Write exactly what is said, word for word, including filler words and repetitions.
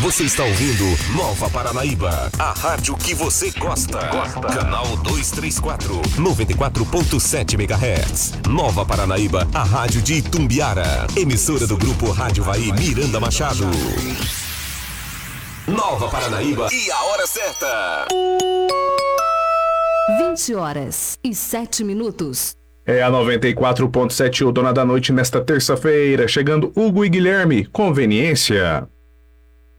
Você está ouvindo Nova Paranaíba, a rádio que você gosta. Gosta. Canal duzentos e trinta e quatro, noventa e quatro ponto sete megahertz. Nova Paranaíba, a rádio de Itumbiara. Emissora do grupo Rádio Vai Miranda Machado. Nova Paranaíba e a hora certa. vinte horas e sete minutos. É a noventa e quatro ponto sete, o Dona da Noite, nesta terça-feira. Chegando Hugo e Guilherme. Conveniência.